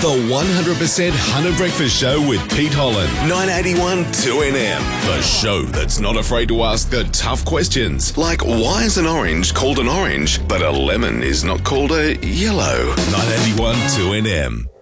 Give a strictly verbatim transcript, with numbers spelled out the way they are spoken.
The one hundred percent Hunter Breakfast Show with Pete Holland. nine eighty-one two N M. The show that's not afraid to ask the tough questions. Like, why is an orange called an orange, but a lemon is not called a yellow? nine eighty-one two N M.